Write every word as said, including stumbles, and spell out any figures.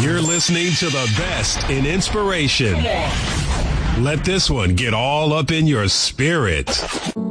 You're listening to the best in inspiration. Let this one get all up in your spirit.